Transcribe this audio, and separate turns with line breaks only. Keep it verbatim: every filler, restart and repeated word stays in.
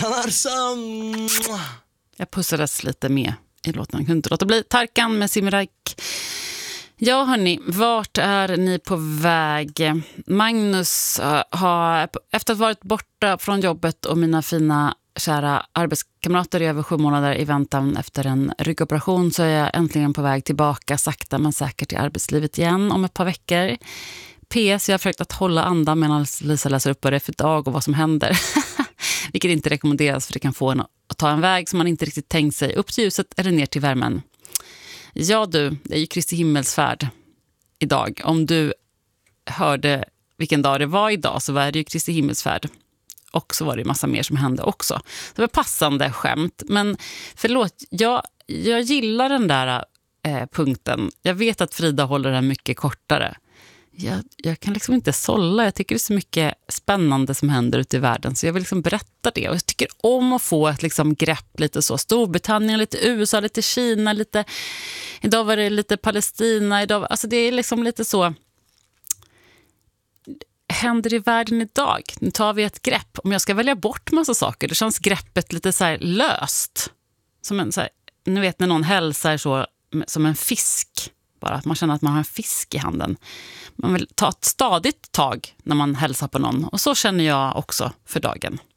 Sanarsan.
Jag pussades lite med i låten. Jag kunde inte låta bli. Tarkan med Simrak. Ja hörni, vart är ni på väg? Magnus uh, har, efter att ha varit borta från jobbet och mina fina kära arbetskamrater i över sju månader i väntan efter en ryggoperation, så är jag äntligen på väg tillbaka sakta men säkert till arbetslivet igen om ett par veckor. P S, jag har försökt att hålla andan medan Lisa läser upp vad det är för dag och vad som händer. Vilket inte rekommenderas, för det kan få en att ta en väg som man inte riktigt tänkt sig upp till ljuset eller ner till värmen. Ja du, det är ju Kristi himmelsfärd idag. Om du hörde vilken dag det var idag, så var det ju Kristi himmelsfärd. Och så var det ju massa mer som hände också. Det var passande skämt. Men förlåt, jag, jag gillar den där eh, punkten. Jag vet att Frida håller den mycket kortare. Jag, jag kan liksom inte sålla. Jag tycker det är så mycket spännande som händer ute i världen. Så jag vill liksom berätta det. Och jag tycker om att få ett liksom grepp lite så. Storbritannien, lite U S A, lite Kina, lite... Idag var det lite Palestina. Idag, alltså det är liksom lite så... Händer i världen idag? Nu tar vi ett grepp. Om jag ska välja bort massa saker, då känns greppet lite så här löst. Som en så här, nu vet när någon hälsar så som en fisk. Bara att man känner att man har en fisk i handen. Man vill ta ett stadigt tag när man hälsar på någon. Och så känner jag också för dagen.